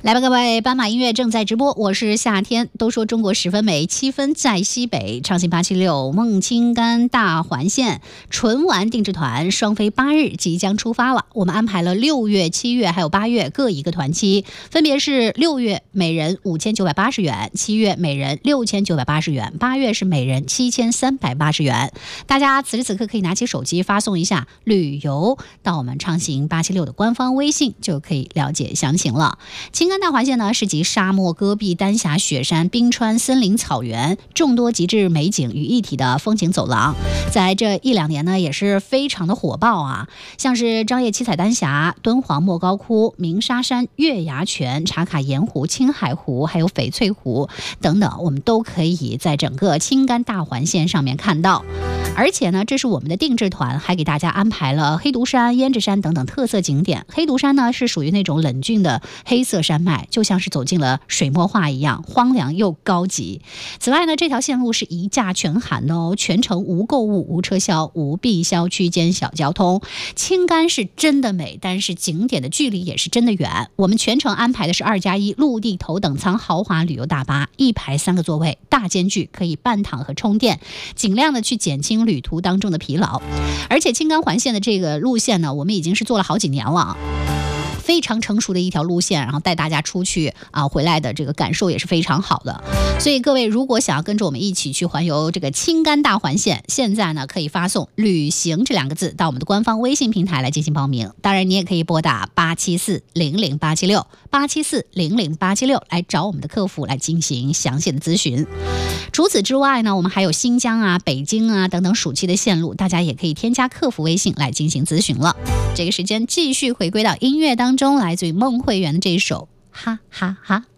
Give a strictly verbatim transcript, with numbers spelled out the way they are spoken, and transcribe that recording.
来吧，各位，斑马音乐正在直播，我是夏天。都说中国十分美，七分在西北。畅行八七六孟青干大环线纯玩定制团双飞八日即将出发了。我们安排了六月、七月还有八月各一个团期，分别是六月每人五千九百八十元，七月每人六千九百八十元，八月是每人七千三百八十元。大家此时此刻可以拿起手机发送一下旅游到我们畅行八七六的官方微信，就可以了解详情了。青干大环线呢，是集沙漠、戈壁、丹霞、雪山、冰川、森林、草原众多极致美景于一体的风景走廊，在这一两年呢，也是非常的火爆啊。像是张掖七彩丹霞、敦煌莫高窟、鸣沙山、月牙泉、茶卡盐湖、青海湖，还有翡翠湖等等，我们都可以在整个青干大环线上面看到。而且呢，这是我们的定制团，还给大家安排了黑毒山、胭脂山等等特色景点。黑毒山呢，是属于那种冷峻的黑色山脉，就像是走进了水墨画一样，荒凉又高级。此外呢，这条线路是一价全含的哦，全程无购物、无车销、无闭销区间小交通。青干是真的美，但是景点的距离也是真的远。我们全程安排的是二加一陆地头等舱豪华旅游大巴，一排三个座位，大间距，可以半躺和充电，尽量的去减轻旅途当中的疲劳。而且青干环线的这个路线呢，我们已经是做了好几年了，非常成熟的一条路线，然后带大家出去啊，回来的这个感受也是非常好的。所以各位如果想要跟着我们一起去环游这个青干大环线，现在呢可以发送旅行这两个字到我们的官方微信平台来进行报名。当然你也可以拨打八七四零零八七六八七四零零八七六来找我们的客服来进行详细的咨询。除此之外呢，我们还有新疆啊、北京啊等等暑期的线路，大家也可以添加客服微信来进行咨询了。这个时间继续回归到音乐当中，来自于孟慧圆的这一首哈哈哈。